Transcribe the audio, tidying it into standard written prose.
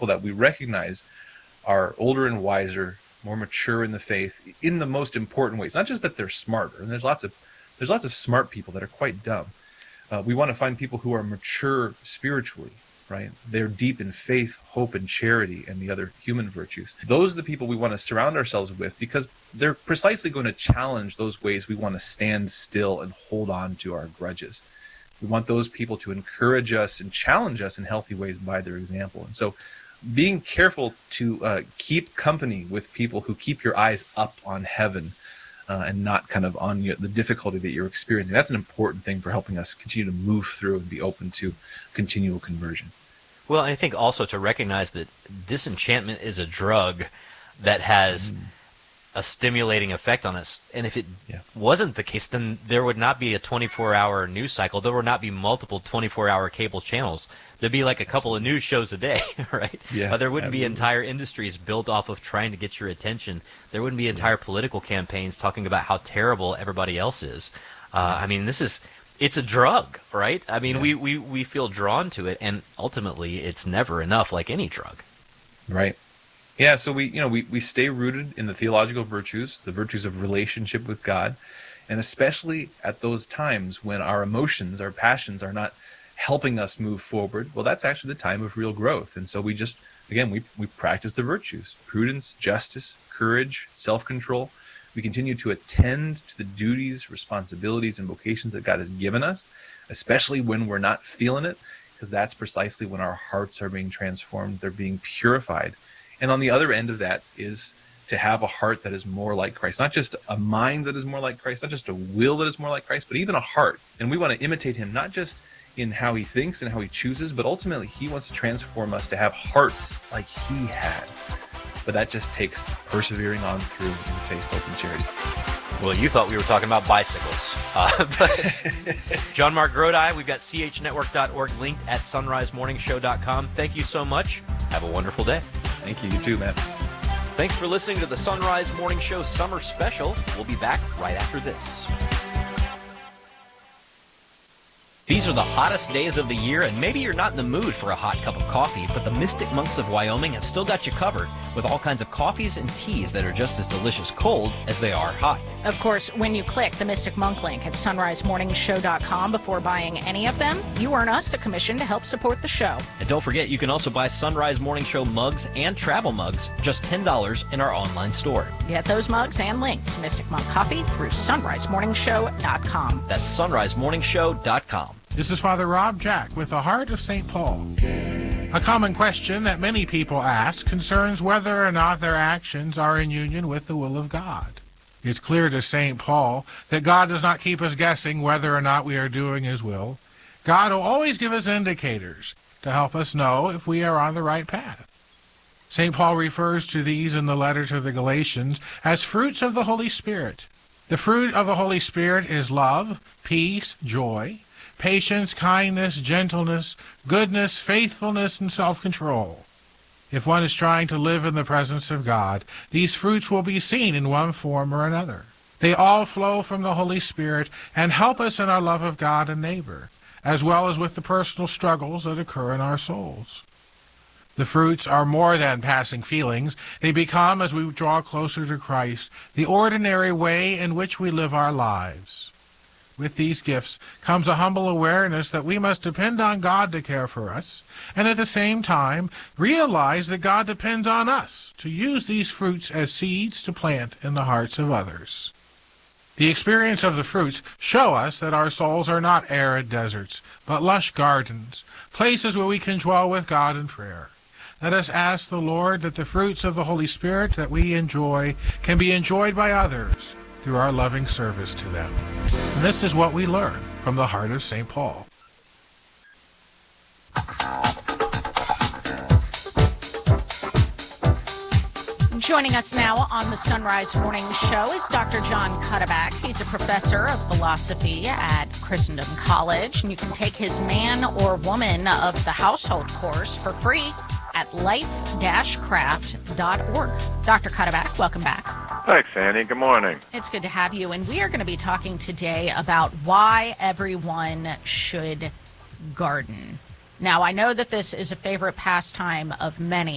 people that we recognize are older and wiser, more mature in the faith, in the most important ways. Not just that they're smarter, and there's lots of smart people that are quite dumb. We want to find people who are mature spiritually, right? They're deep in faith, hope, and charity, and the other human virtues. Those are the people we want to surround ourselves with, because they're precisely going to challenge those ways we want to stand still and hold on to our grudges. We want those people to encourage us and challenge us in healthy ways by their example. And so being careful to keep company with people who keep your eyes up on heaven and not kind of on the difficulty that you're experiencing. That's an important thing for helping us continue to move through and be open to continual conversion. Well, I think also to recognize that disenchantment is a drug that has a stimulating effect on us. And if it wasn't the case, then there would not be a 24-hour news cycle. There would not be multiple 24-hour cable channels. There'd be like a couple of news shows a day, right? Yeah, there wouldn't absolutely. be entire industries built off of trying to get your attention. There wouldn't be entire political campaigns talking about how terrible everybody else is. I mean, it's a drug, right? I mean, we feel drawn to it, and ultimately it's never enough, like any drug. Right. Yeah, so we stay rooted in the theological virtues, the virtues of relationship with God, and especially at those times when our emotions, our passions are not helping us move forward. Well, that's actually the time of real growth. And so we practice the virtues: prudence, justice, courage, self-control. We continue to attend to the duties, responsibilities, and vocations that God has given us, especially when we're not feeling it, because that's precisely when our hearts are being transformed, they're being purified. And on the other end of that is to have a heart that is more like Christ, not just a mind that is more like Christ, not just a will that is more like Christ, but even a heart. And we want to imitate him, not just in how he thinks and how he chooses, but ultimately he wants to transform us to have hearts like he had. But that just takes persevering on through in faith, hope, and charity. Well, you thought we were talking about bicycles. But John Mark Grodi, we've got chnetwork.org linked at sunrisemorningshow.com. Thank you so much. Have a wonderful day. Thank you. You too, Matt. Thanks for listening to the Sunrise Morning Show Summer Special. We'll be back right after this. These are the hottest days of the year, and maybe you're not in the mood for a hot cup of coffee, but the Mystic Monks of Wyoming have still got you covered with all kinds of coffees and teas that are just as delicious cold as they are hot. Of course, when you click the Mystic Monk link at sunrisemorningshow.com before buying any of them, you earn us a commission to help support the show. And don't forget, you can also buy Sunrise Morning Show mugs and travel mugs, just $10 in our online store. Get those mugs and link to Mystic Monk Coffee through sunrisemorningshow.com. That's sunrisemorningshow.com. This is Father Rob Jack with the Heart of St. Paul. A common question that many people ask concerns whether or not their actions are in union with the will of God. It's clear to St. Paul that God does not keep us guessing whether or not we are doing his will. God will always give us indicators to help us know if we are on the right path. St. Paul refers to these in the letter to the Galatians as fruits of the Holy Spirit. The fruit of the Holy Spirit is love, peace, joy, patience, kindness, gentleness, goodness, faithfulness, and self-control. If one is trying to live in the presence of God, these fruits will be seen in one form or another. They all flow from the Holy Spirit and help us in our love of God and neighbor, as well as with the personal struggles that occur in our souls. The fruits are more than passing feelings. They become, as we draw closer to Christ, the ordinary way in which we live our lives. With these gifts comes a humble awareness that we must depend on God to care for us, and at the same time realize that God depends on us to use these fruits as seeds to plant in the hearts of others. The experience of the fruits show us that our souls are not arid deserts, but lush gardens, places where we can dwell with God in prayer. Let us ask the Lord that the fruits of the Holy Spirit that we enjoy can be enjoyed by others through our loving service to them. And this is what we learn from the heart of St. Paul. Joining us now on the Sunrise Morning Show is Dr. John Cuddeback. He's a professor of philosophy at Christendom College, and you can take his Man or Woman of the Household course for free at life-craft.org. Dr. Cuddeback, welcome back. Thanks, Annie. Good morning. It's good to have you, and we are going to be talking today about why everyone should garden. Now, I know that this is a favorite pastime of many.